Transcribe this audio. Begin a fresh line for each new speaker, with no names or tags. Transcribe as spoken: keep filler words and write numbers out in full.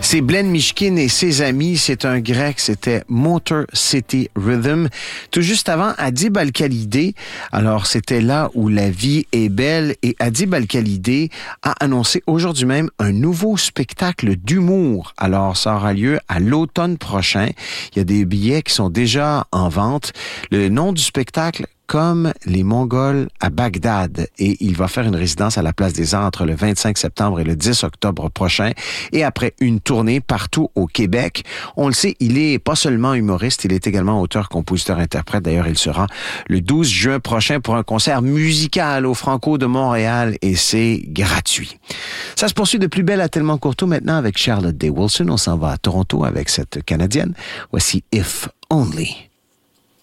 C'est Blen Mishkin et ses amis. C'est un grec. C'était Motor City Rhythm. Tout juste avant, Adib Al-Khalidé. Alors, c'était là où la vie est belle. Et Adib Al-Khalidé a annoncé aujourd'hui même un nouveau spectacle d'humour. Alors, ça aura lieu à l'automne prochain. Il y a des billets qui sont déjà en vente. Le nom du spectacle, Comme les Mongols à Bagdad. Et il va faire une résidence à la Place des Arts entre le vingt-cinq septembre et le dix octobre prochain. Et après une tournée partout au Québec. On le sait, il est pas seulement humoriste, il est également auteur, compositeur, interprète. D'ailleurs, il sera le douze juin prochain pour un concert musical au Franco de Montréal et c'est gratuit. Ça se poursuit de plus belle à Tellement Courteau maintenant avec Charlotte Day Wilson. On s'en va à Toronto avec cette Canadienne. Voici If Only.